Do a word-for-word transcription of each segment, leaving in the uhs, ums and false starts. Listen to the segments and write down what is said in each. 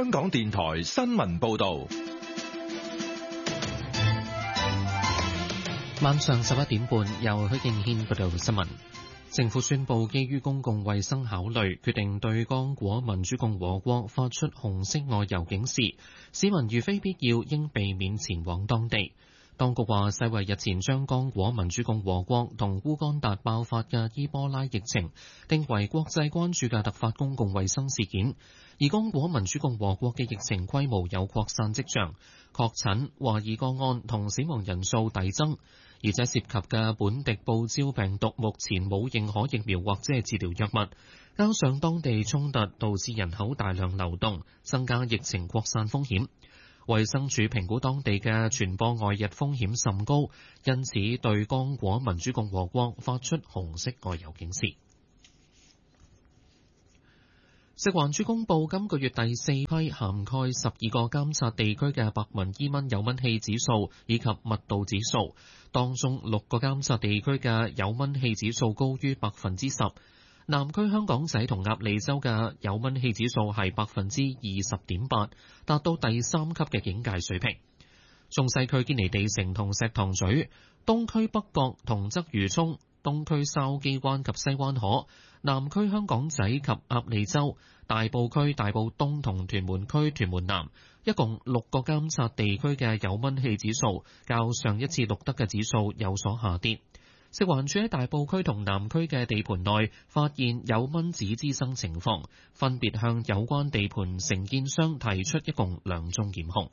香港電台新聞報道。 晚上十一點半，由許敬軒報道新聞。政府宣布，基於公共衛生考慮，決定對剛果民主共和國發出紅色外遊警示，市民如非必要，應避免前往當地。當局話，世衛日前將剛果民主共和國同烏干達爆發嘅伊波拉疫情定為國際關注嘅突發公共衛生事件，而剛果民主共和國嘅疫情規模有擴散跡象，確診、懷疑個案同死亡人數遞增。而且涉及嘅本地報招病毒目前冇認可疫苗或者係治療藥物，加上當地衝突導致人口大量流動，增加疫情擴散風險。衛生署評估當地嘅傳播外溢風險甚高，因此對剛果民主共和國發出紅色外遊警示。食環署公布今個月第四批涵蓋十二個監察地區嘅白紋伊蚊有蚊氣指數以及密度指數，當中六個監察地區嘅有蚊氣指數高於百分之十，南區香港仔同鴨脷洲嘅有蚊氣指數係百分之二十點八，達到第三級嘅警戒水平。中西區堅尼地城同石塘咀、東區北角同鰂魚涌、東區筲箕灣及西灣河、南區香港仔及鴨脷洲、大埔區大埔東同屯門區屯門南，一共六個監察地區嘅有蚊氣指數，較上一次錄得嘅指數有所下跌。食環署喺大埔區同南區嘅地盤內發現有蚊子滋生情況，分別向有關地盤承建商提出一共兩宗檢控。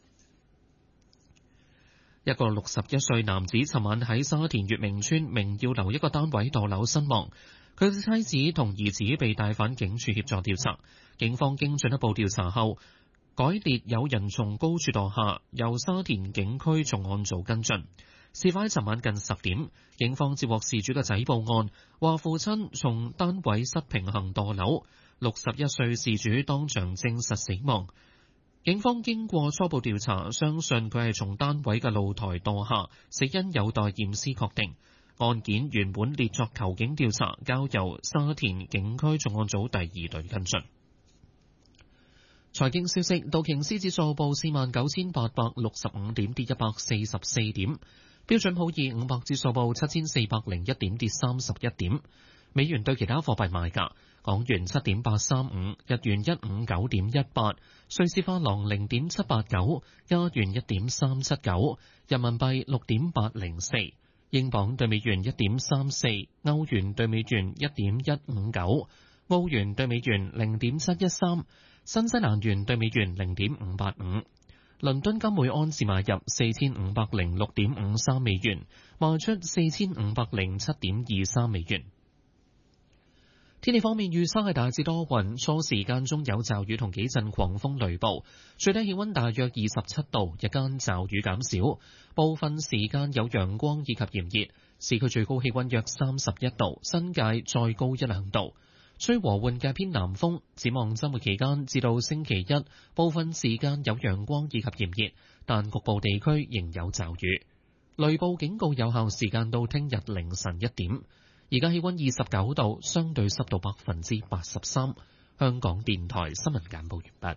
一個六十一歲男子尋晚喺沙田月明村明耀樓一個單位墮樓身亡，佢嘅妻子同兒子被帶返警署協助調查。警方經進一步調查後，改列有人從高處墮下，由沙田警區重案組跟進。事發喺尋晚近十點，警方接獲事主嘅仔報案，話父親從單位失平衡墮樓，六十一歲事主當場證實死亡。警方經過初步調查，相信佢係從單位嘅露台墮下，死因有待驗屍確定。案件原本列作求警調查，交由沙田警區重案組第二隊跟進。財經消息，道瓊斯指數報四萬九千八百六十五點，跌一百四十四點；標準普爾五百指數報七千四百零一點，跌三十一點。美元對其他貨幣賣價：港元七點八三五，日元一五九點一八，瑞士法郎零點七八九，加元一點三七九，人民幣六點八零四，英鎊對美元一點三四，歐元對美元一點一五九，澳元對美元零點七一三，新西蘭元對美元零點五八五。倫敦金每安士買入四千五百零六點五三美元，賣出四千五百零七點二三美元。天氣方面，預測係大致多雲，初時間中有驟雨同幾陣狂風雷暴，最低氣溫大約二十七度，日間驟雨減少，部分時間有陽光以及炎熱，市區最高氣溫約三十一度，新界再高一兩度，吹和緩嘅偏南風。展望週末期間至到星期一，部分時間有陽光以及炎熱，但局部地區仍有驟雨，雷暴警告有效時間到聽日凌晨一點。而家氣溫二十九度，相對濕度百分之八十三。香港電台新聞簡報完畢。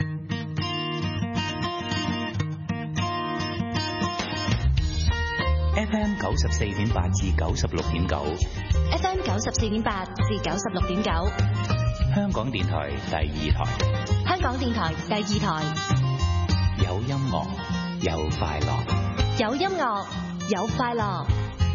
F M 九十四點八至九十六點九 ，F M 九十四點八至九十六點九， 香港電台第二台。 香港電台第二台， 有音樂，有快樂， 有音樂，有快樂。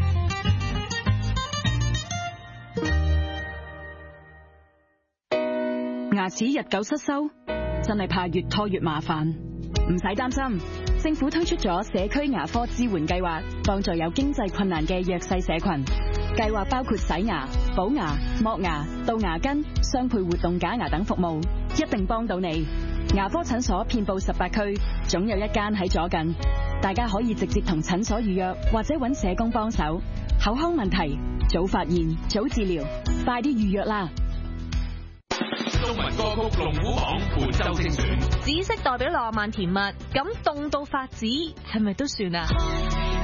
牙齒日久失修，真係怕越拖越麻煩。唔使擔心，政府推出咗社區牙科支援計劃，幫助有經濟困難嘅弱勢社群。計劃包括洗牙、補牙、剝牙、杜牙根、雙配活動假牙等服務，一定幫到你。牙科診所遍佈十八區，總有一間喺左近。大家可以直接同診所預約，或者揾社工幫手。口腔問題，早發現，早治療，快啲預約啦！ 中文歌曲龍虎榜本周精選， 紫色代表浪漫甜蜜，咁凍到發紫係咪都算啊？